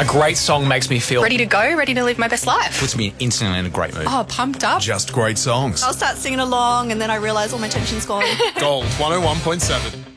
A great song makes me feel Ready to go, ready to live my best life. Puts me instantly in a great mood. Oh, pumped up. Just great songs. I'll start singing along and then I realise all my tension's gone. Gold 101.7.